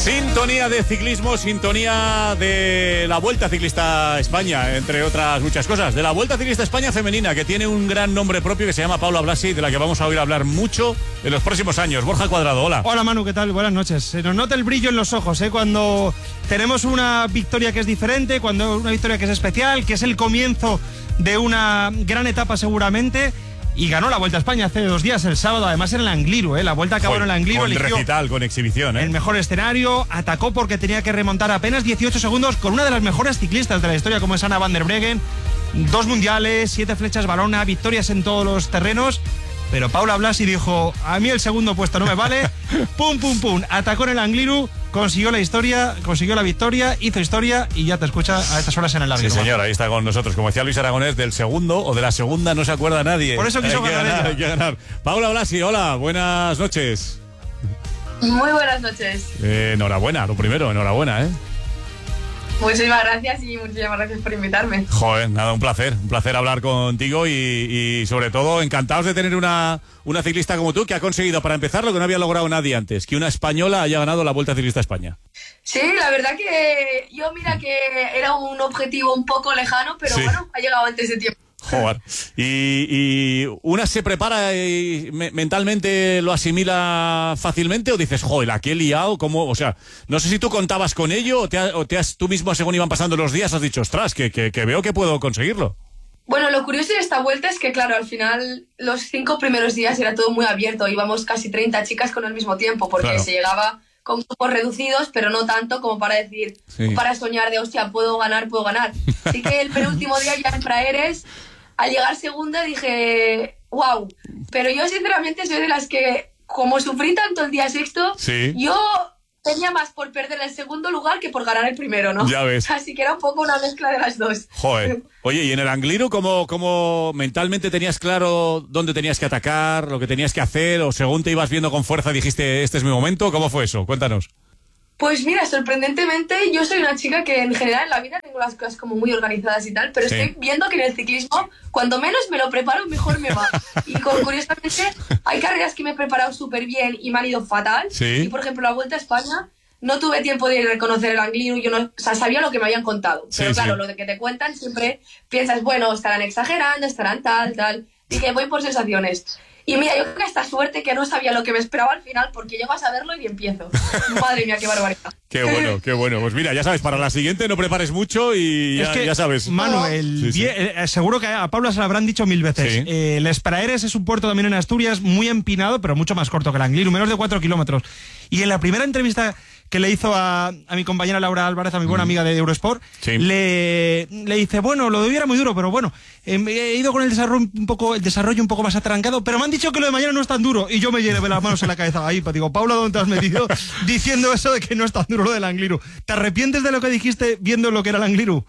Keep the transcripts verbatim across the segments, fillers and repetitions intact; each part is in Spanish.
Sintonía de ciclismo, sintonía de la Vuelta Ciclista España, entre otras muchas cosas. De la Vuelta Ciclista España femenina, que tiene un gran nombre propio que se llama Paula Blasi, de la que vamos a oír hablar mucho en los próximos años. Borja Cuadrado, hola. Hola Manu, ¿qué tal? Buenas noches. Se nos nota el brillo en los ojos, ¿eh? Cuando tenemos una victoria que es diferente, cuando una victoria que es especial, que es el comienzo de una gran etapa seguramente. Y ganó la Vuelta a España hace dos días, el sábado, además en el Angliru, ¿eh? La Vuelta acabó en el Angliru. Con recital, con exhibición, ¿eh? El mejor escenario, atacó porque tenía que remontar apenas dieciocho segundos con una de las mejores ciclistas de la historia, como es Anna van der Breggen. Dos mundiales, siete flechas balona, victorias en todos los terrenos. Pero Paula Blasi dijo, a mí el segundo puesto no me vale. Pum, pum, pum. Atacó en el Angliru, consiguió la historia, consiguió la victoria, hizo historia y ya te escucha a estas horas en el Angliru. Sí, señor, ahí está con nosotros. Como decía Luis Aragonés, del segundo o de la segunda no se acuerda nadie. Por eso quiso hay que ganar, ganar, hay que ganar. Paula Blasi, hola, buenas noches. Muy buenas noches. Eh, enhorabuena, lo primero, enhorabuena, ¿eh? Muchísimas gracias y muchísimas gracias por invitarme. Joder, nada, un placer, un placer hablar contigo y, y sobre todo encantados de tener una, una ciclista como tú que ha conseguido, para empezar, lo que no había logrado nadie antes, que una española haya ganado la Vuelta Ciclista España. Sí, la verdad que yo mira que era un objetivo un poco lejano, pero sí, bueno, ha llegado antes de tiempo. Joder. Y, y una se prepara y me, mentalmente lo asimila fácilmente, o dices, joder, la que he liado, ¿cómo? O sea, no sé si tú contabas con ello o te, ha, o te has tú mismo, según iban pasando los días, has dicho, ostras, que, que, que veo que puedo conseguirlo. Bueno, lo curioso de esta vuelta es que, claro, al final los cinco primeros días era todo muy abierto, íbamos casi treinta chicas con el mismo tiempo, porque claro, se llegaba con grupos reducidos, pero no tanto como para decir, sí, para soñar de, hostia, puedo ganar, puedo ganar. Así que el penúltimo día ya en Praeres, al llegar segunda dije, wow, pero yo sinceramente soy de las que, como sufrí tanto el día sexto, sí, yo tenía más por perder el segundo lugar que por ganar el primero, ¿no? Ya ves. Así que era un poco una mezcla de las dos. Joder. Oye, ¿y en el Angliru cómo, cómo mentalmente tenías claro dónde tenías que atacar, lo que tenías que hacer, o según te ibas viendo con fuerza dijiste, este es mi momento? ¿Cómo fue eso? Cuéntanos. Pues mira, sorprendentemente yo soy una chica que en general en la vida tengo las cosas como muy organizadas y tal, pero sí, estoy viendo que en el ciclismo, cuando menos me lo preparo, mejor me va. Y con, curiosamente hay carreras que me he preparado súper bien y me han ido fatal. Sí. Y por ejemplo la Vuelta a España no tuve tiempo de reconocer el Angliru, yo no, o sea, sabía lo que me habían contado. Pero sí, claro, sí, lo de que te cuentan siempre piensas, bueno, estarán exagerando, estarán tal, tal. Dije, voy por sensaciones. Y mira, yo creo que esta suerte que no sabía lo que me esperaba al final, porque llego a saberlo y empiezo. Madre mía, qué barbaridad. Qué bueno, qué bueno. Pues mira, ya sabes, para la siguiente no prepares mucho y ya, es que, ya sabes. Manuel, sí, sí. eh, seguro que a Paula se lo habrán dicho mil veces. Sí. Eh, Les Praeres es un puerto también en Asturias, muy empinado, pero mucho más corto que el Angliru, menos de cuatro kilómetros. Y en la primera entrevista que le hizo a, a mi compañera Laura Álvarez, a mi buena mm. amiga de Eurosport, sí, le, le dice, bueno, lo de hoy era muy duro, pero bueno, eh, he ido con el desarrollo un poco el desarrollo un poco más atrancado, pero me han dicho que lo de mañana no es tan duro. Y yo me llevé las manos en la cabeza. Ahí, pues digo, Paula, ¿dónde te has metido diciendo eso de que no es tan duro lo del Angliru? ¿Te arrepientes de lo que dijiste viendo lo que era el Angliru?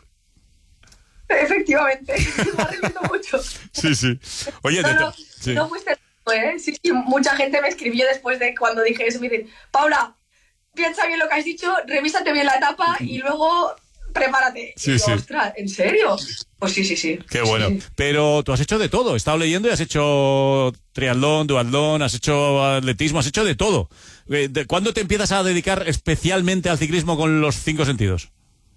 Efectivamente, me arrepiento mucho. Sí, sí. Oye, no, te... no, sí. no fuiste, ¿eh? Sí, sí, mucha gente me escribió después de cuando dije eso, me dicen, Paula, piensa bien lo que has dicho, revísate bien la etapa y luego prepárate. Sí, y digo, sí. ostras, ¿en serio? Pues sí, sí, sí. Qué bueno. Sí. Pero tú has hecho de todo. He estado leyendo y has hecho triatlón, duatlón, has hecho atletismo, has hecho de todo. ¿Cuándo te empiezas a dedicar especialmente al ciclismo con los cinco sentidos?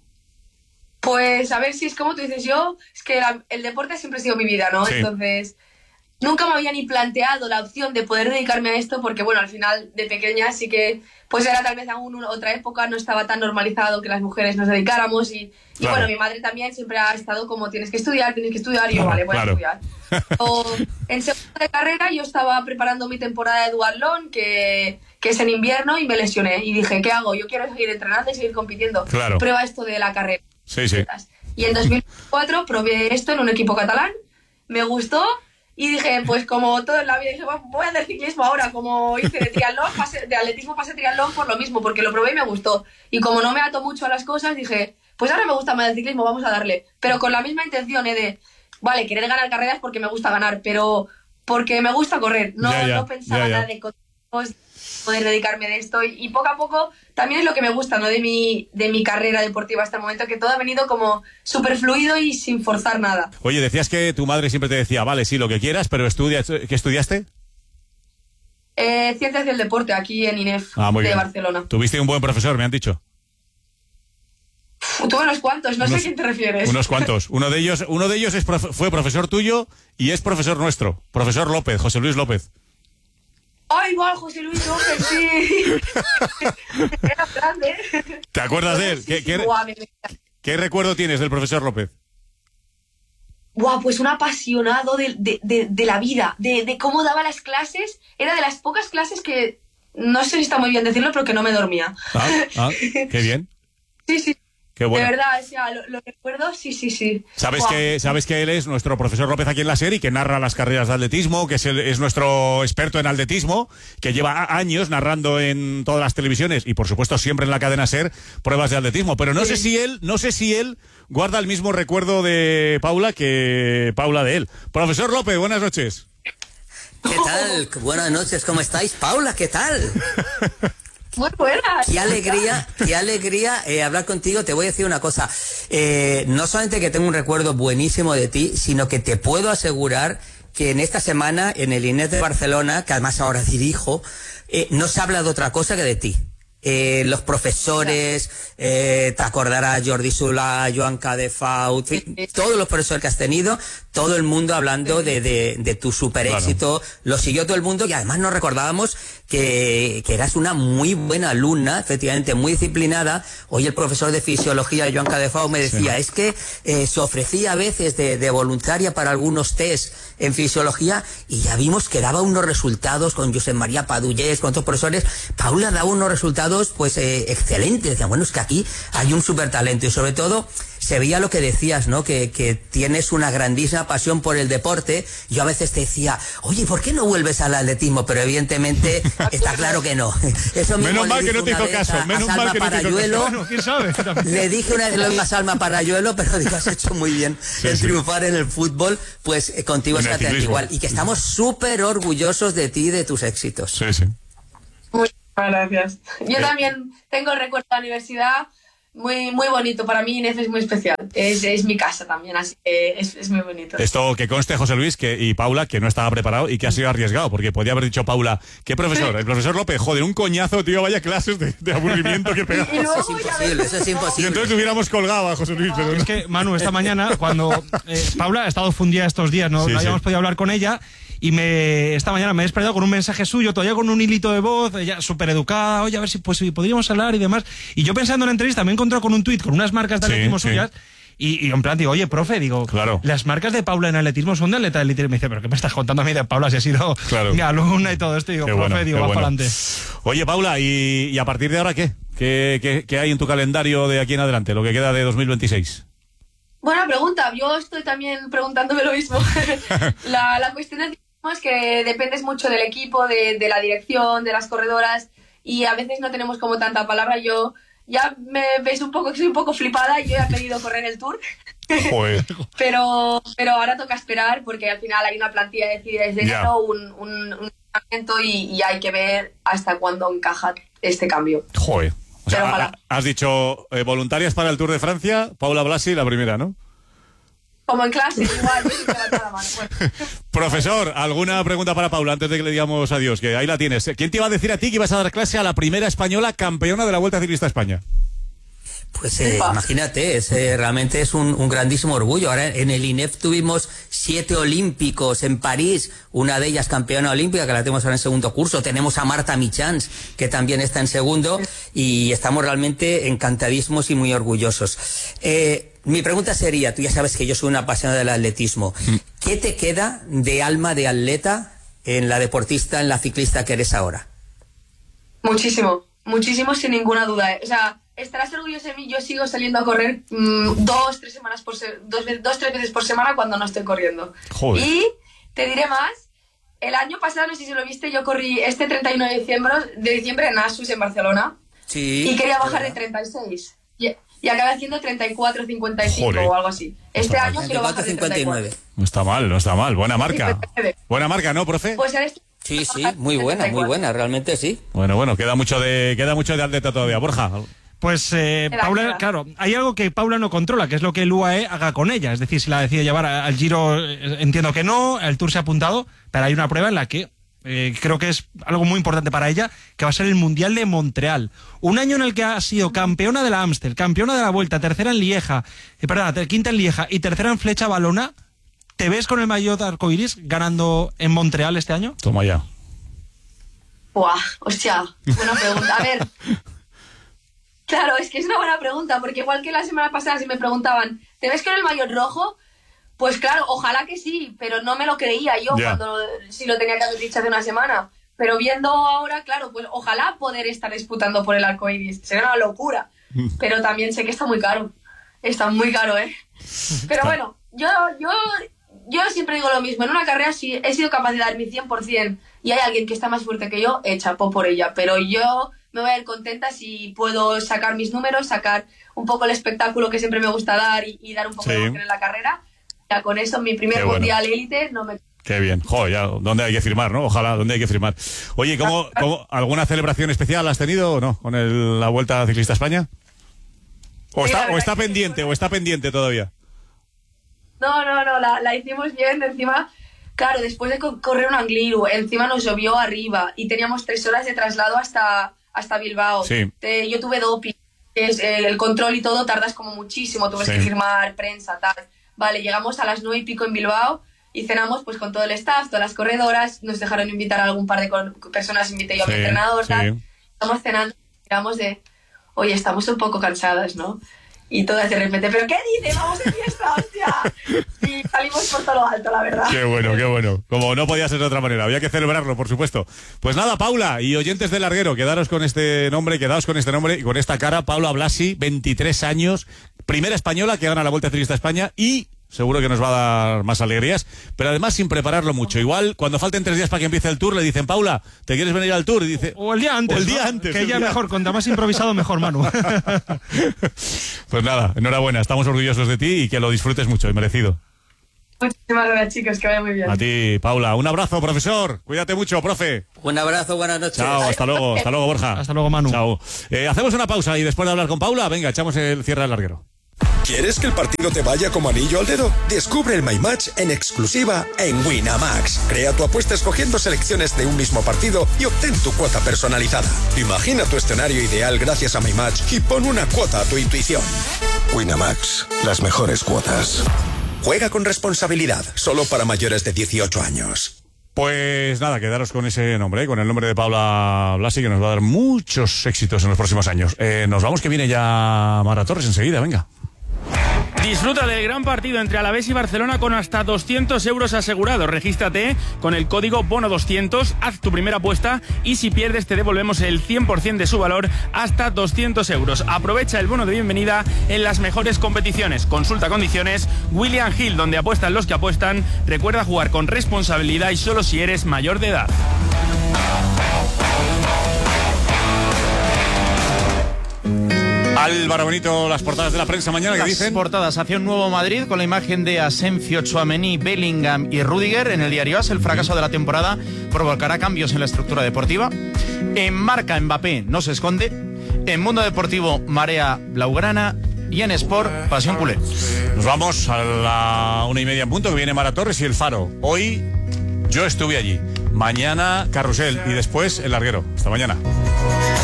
Pues a ver si es como tú dices, yo, es que la, el deporte siempre ha sido mi vida, ¿no? Sí. Entonces, nunca me había ni planteado la opción de poder dedicarme a esto porque, bueno, al final de pequeña sí que, pues era tal vez aún una, otra época, no estaba tan normalizado que las mujeres nos dedicáramos y, y claro, bueno, mi madre también siempre ha estado como tienes que estudiar, tienes que estudiar y yo, vale, voy claro. a estudiar. O, en segunda de carrera yo estaba preparando mi temporada de duatlón, que, que es en invierno, y me lesioné y dije, ¿qué hago? Yo quiero seguir entrenando y seguir compitiendo. Claro. Prueba esto de la carrera. Sí, sí. Y en dos mil cuatro probé esto en un equipo catalán, me gustó y dije, pues como todo en la vida, dije, voy a hacer ciclismo ahora, como hice de triatlón, pasé, de atletismo pasé triatlón por lo mismo, porque lo probé y me gustó. Y como no me ato mucho a las cosas, dije, pues ahora me gusta más el ciclismo, vamos a darle. Pero con la misma intención, ¿eh? De, vale, querer ganar carreras porque me gusta ganar, pero porque me gusta correr. No, ya, ya, no pensaba ya, ya. nada de cosas, poder dedicarme de esto y, y poco a poco también es lo que me gusta, ¿no? de mi de mi carrera deportiva hasta el momento, que todo ha venido como súper fluido y sin forzar nada. Oye, decías que tu madre siempre te decía, vale, sí, lo que quieras, pero estudia, ¿qué estudiaste? Eh, Ciencias del Deporte, aquí en INEF, ah, muy de bien. Barcelona. Tuviste un buen profesor, me han dicho. Uf, tuve unos cuantos, no unos, sé a quién te refieres. Unos cuantos. Uno de ellos, uno de ellos es profe, fue profesor tuyo y es profesor nuestro. Profesor López, José Luis López. ¡Ay, igual, José Luis López, sí! Era grande. ¿Te acuerdas de él? Sí, ¿Qué, sí, qué, guau, me- ¿Qué recuerdo tienes del profesor López? Guau, pues un apasionado de, de, de, de la vida, de, de cómo daba las clases. Era de las pocas clases que, no sé si está muy bien decirlo, pero que no me dormía. Ah, ah, qué bien. Sí, sí. Qué bueno. De verdad, o sea, lo, lo recuerdo, sí, sí, sí. Sabes Guau. que, sabes que él es nuestro profesor López aquí en la serie, que narra las carreras de atletismo, que es, el- es nuestro experto en atletismo, que lleva a- años narrando en todas las televisiones y por supuesto siempre en la cadena SER pruebas de atletismo. Pero no Sí. sé si él, no sé si él guarda el mismo recuerdo de Paula que Paula de él. Profesor López, buenas noches. ¿Qué tal? Buenas noches, ¿cómo estáis? Paula, ¿qué tal? Muy buena. Qué alegría, qué alegría eh, hablar contigo. Te voy a decir una cosa. Eh, no solamente que tengo un recuerdo buenísimo de ti, sino que te puedo asegurar que en esta semana, en el INEF de Barcelona, que además ahora dirijo, eh, no se habla de otra cosa que de ti. Eh, los profesores, eh, te acordarás Jordi Solà, Joan Cadefaut, todos los profesores que has tenido, todo el mundo hablando de, de, de tu super éxito, lo siguió todo el mundo y además nos recordábamos que, que eras una muy buena alumna, efectivamente muy disciplinada. Hoy el profesor de fisiología, Joan Cadefaut, me decía, sí. es que eh, se ofrecía a veces de, de voluntaria para algunos test en fisiología y ya vimos que daba unos resultados con Josep María Padullés, con otros profesores. Paula daba unos resultados pues eh, excelentes. Decía, bueno, es que aquí hay un súper talento y sobre todo se veía lo que decías, ¿no? Que, que tienes una grandísima pasión por el deporte. Yo a veces te decía, oye, ¿por qué no vuelves al atletismo? Pero evidentemente está claro que no. Eso menos mal que no te hizo caso. A, menos a mal que no te hizo caso. Bueno, ¿quién sabe? Le dije una vez lo mismo a Salma Parayuelo, pero digo, has hecho muy bien sí, en sí. triunfar en el fútbol, pues eh, contigo es exactamente igual. Y que estamos súper orgullosos de ti y de tus éxitos. Sí, sí. Muchas gracias. Yo Eh. también tengo el recuerdo de la universidad muy, muy bonito. Para mí INEF es muy especial. Es, es mi casa también, así que es, es muy bonito. Esto que conste, José Luis que, y Paula, que no estaba preparado y que ha sido arriesgado, porque podía haber dicho Paula, ¿qué profesor? El profesor López, joder, un coñazo, tío, vaya clases de, de aburrimiento que pegaba. Y luego Eso es ya imposible, ves- eso es Y imposible. entonces hubiéramos colgado a José Luis, pero Es no. que, Manu, esta mañana, cuando eh, Paula ha estado fundida estos días, no, Sí, no habíamos sí. podido hablar con ella, y me esta mañana me he despertado con un mensaje suyo, todavía con un hilito de voz, ella súper educada, oye, a ver si pues, si podríamos hablar y demás. Y yo pensando en la entrevista me he encontrado con un tuit con unas marcas de Sí, atletismo sí. suyas, y, y en plan digo, oye, profe, digo, Claro. las marcas de Paula en atletismo son de atleta de élite. Y me dice, ¿pero qué me estás contando a mí de Paula si ha sido Claro. mi alumna y todo esto? Y digo, Qué profe, bueno, digo, qué vas bueno. para adelante. Oye, Paula, ¿y, y a partir de ahora qué? ¿Qué, qué? ¿Qué hay en tu calendario de aquí en adelante, lo que queda de dos mil veintiséis? Buena pregunta. Yo estoy también preguntándome lo mismo. la, la cuestión es que dependes mucho del equipo, de, de la dirección, de las corredoras, y a veces no tenemos como tanta palabra. Yo ya me veis un poco que soy un poco flipada y yo he pedido correr el Tour. Joder. pero pero ahora toca esperar porque al final hay una plantilla decidida desde Ya. enero, un, un, un entrenamiento y, y hay que ver hasta cuándo encaja este cambio. Joder. O sea, Pero ojalá. ha- has dicho eh, voluntarias para el Tour de Francia, Paula Blasi, la primera, ¿no? Como en clase, igual, yo sí que levanto la mano. Bueno. Profesor, ¿alguna pregunta para Paula antes de que le digamos adiós? Que ahí la tienes. ¿Quién te iba a decir a ti que ibas a dar clase a la primera española campeona de la Vuelta Ciclista a España? Pues eh, imagínate, es, eh, realmente es un, un grandísimo orgullo. Ahora en el INEF tuvimos siete olímpicos en París, una de ellas campeona olímpica, que la tenemos ahora en segundo curso. Tenemos a Marta Michans, que también está en segundo, y estamos realmente encantadísimos y muy orgullosos. Eh, mi pregunta sería, tú ya sabes que yo soy una apasionada del atletismo, ¿qué te queda de alma de atleta en la deportista, en la ciclista que eres ahora? Muchísimo, muchísimo sin ninguna duda. ¿eh? O sea, estarás orgulloso de mí, yo sigo saliendo a correr mmm, dos, tres semanas por se dos, dos, tres veces por semana cuando no estoy corriendo. Joder. Y te diré más, el año pasado, no sé si lo viste, yo corrí este treinta y nueve de diciembre, de diciembre en Asus, en Barcelona, Sí. y quería bajar de treinta y seis. Y, y acabé haciendo treinta y cuatro, cincuenta y cinco Joder. o algo así. Este Está año quiero bajar de treinta y cuatro. No está mal, no está mal. Buena marca. cincuenta y nueve. Buena marca, ¿no, profe? Pues en este Sí, sí, muy buena, muy buena, realmente sí. Bueno, bueno, queda mucho de queda mucho de atleta todavía. Borja. Pues eh, Queda, Paula, queda. claro, hay algo que Paula no controla, que es lo que el U A E haga con ella. Es decir, si la decide llevar a- al Giro, eh, entiendo que no, el Tour se ha apuntado, pero hay una prueba en la que eh, creo que es algo muy importante para ella, que va a ser el Mundial de Montreal. Un año en el que ha sido campeona de la Amstel, campeona de la Vuelta, tercera en Lieja, eh, perdón, quinta en Lieja y tercera en Flecha Valona. ¿Te ves con el maillot arcoiris ganando en Montreal este año? Toma ya. Buah, hostia, buena pregunta. A ver, claro, es que es una buena pregunta, porque igual que la semana pasada si me preguntaban, ¿te ves con el maillot rojo? Pues claro, ojalá que sí, pero no me lo creía yo yeah. cuando sí lo tenía que haber dicho hace una semana. Pero viendo ahora, claro, pues ojalá poder estar disputando por el arcoiris. Sería una locura, pero también sé que está muy caro. Está muy caro, ¿eh? Pero bueno, yo, yo, yo siempre digo lo mismo. En una carrera sí he sido capaz de dar mi cien por ciento y hay alguien que está más fuerte que yo, eh, chapó por ella. Pero yo me voy a ir contenta si puedo sacar mis números, sacar un poco el espectáculo que siempre me gusta dar y, y dar un poco sí. de emoción en la carrera. Ya con eso, mi primer bueno. mundial élite no me... Qué bien. Joder, ya, ¿dónde hay que firmar, no? Ojalá, ¿dónde hay que firmar? Oye, ¿cómo, cómo, ¿alguna celebración especial has tenido o no con el, la Vuelta Ciclista a España? ¿O está, o está pendiente, o está pendiente todavía? No, no, no, la, la hicimos bien. Encima, claro, después de correr un Angliru, encima nos llovió arriba y teníamos tres horas de traslado hasta, hasta Bilbao. Sí. Te, yo tuve doping, es, eh, el control y todo tardas como muchísimo, tuve sí. que firmar prensa, tal. Vale, llegamos a las nueve y pico en Bilbao y cenamos pues con todo el staff, todas las corredoras, nos dejaron invitar a algún par de personas, invité yo a mi sí, entrenador, sí. tal. Estamos cenando, miramos de, oye, estamos un poco cansadas, ¿no? Y todas de repente, ¿pero qué dices? ¡Vamos de fiesta, hostia! Y salimos por todo lo alto, la verdad. Qué bueno, qué bueno. Como no podía ser de otra manera, había que celebrarlo, por supuesto. Pues nada, Paula y oyentes del Larguero, quedaros con este nombre, quedaos con este nombre y con esta cara. Paula Blasi, veintitrés años, primera española que gana la Vuelta Ciclista a España y... seguro que nos va a dar más alegrías, pero además sin prepararlo mucho. Igual, cuando falten tres días para que empiece el Tour, le dicen, Paula, ¿te quieres venir al Tour? Y dice, o el día antes. O el ¿no? día antes. Que ella día... mejor, cuanta más improvisado, mejor, Manu. Pues nada, enhorabuena, estamos orgullosos de ti y que lo disfrutes mucho, y merecido. Muchísimas gracias, chicos, que vaya muy bien. A ti, Paula. Un abrazo, profesor. Cuídate mucho, profe. Un abrazo, buenas noches. Chao, hasta luego, hasta luego, Borja. Hasta luego, Manu. Chao. Eh, hacemos una pausa y después de hablar con Paula, venga, echamos el cierre al Larguero. ¿Quieres que el partido te vaya como anillo al dedo? Descubre el My Match en exclusiva en Winamax. Crea tu apuesta escogiendo selecciones de un mismo partido y obtén tu cuota personalizada. Imagina tu escenario ideal gracias a My Match y pon una cuota a tu intuición. Winamax, las mejores cuotas. Juega con responsabilidad, solo para mayores de dieciocho años. Pues nada, quedaros con ese nombre, ¿eh? Con el nombre de Paula Blasi, que nos va a dar muchos éxitos en los próximos años. Eh, nos vamos, que viene ya Mara Torres enseguida, venga. Disfruta del gran partido entre Alavés y Barcelona con hasta doscientos euros asegurados. Regístrate con el código bono doscientos, haz tu primera apuesta y si pierdes te devolvemos el cien por ciento de su valor hasta doscientos euros. Aprovecha el bono de bienvenida en las mejores competiciones. Consulta condiciones. William Hill, donde apuestan los que apuestan. Recuerda jugar con responsabilidad y solo si eres mayor de edad. Álvaro Benito, las portadas de la prensa mañana, ¿qué dicen? Las portadas hacia un nuevo Madrid con la imagen de Asencio, Tchouaméni, Bellingham y Rüdiger. En el diario A S, el fracaso de la temporada provocará cambios en la estructura deportiva. En Marca, Mbappé no se esconde. En Mundo Deportivo, marea blaugrana. Y en Sport, pasión culé. Nos vamos a la una y media en punto, que viene Mara Torres y El Faro. Hoy yo estuve allí. Mañana Carrusel y después El Larguero. Hasta mañana.